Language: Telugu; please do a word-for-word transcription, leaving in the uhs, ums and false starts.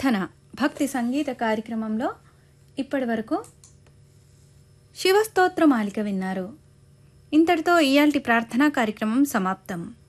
ప్రార్థన భక్తి సంగీత కార్యక్రమంలో ఇప్పటి వరకు శివస్తోత్రమాలిక విన్నారు. ఇంతటితో ఇయాల్టి ప్రార్థనా కార్యక్రమం సమాప్తం.